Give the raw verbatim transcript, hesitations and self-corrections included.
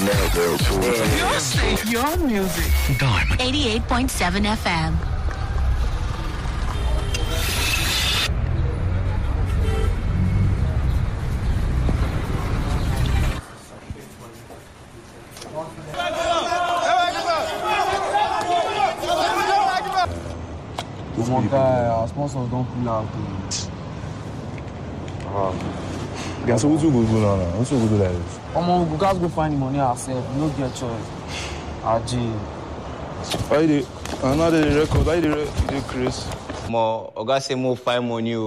Your station, your music. Diamond. eighty-eight point seven F M. One guy, our sponsors don't pull out. Yeah, so what you go do now? What you go do like this? Um, we guys go find the money ourselves. We no get choice. R J. Why they? I know the record. Why they? They Chris. More, I got say more find money.